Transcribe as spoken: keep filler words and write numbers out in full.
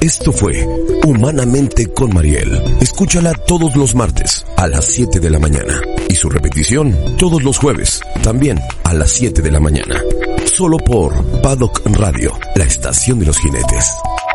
Esto fue Humanamente con Mariel. Escúchala todos los martes a las siete de la mañana y su repetición todos los jueves, también a las siete de la mañana. Solo por Paddock Radio, la estación de los jinetes.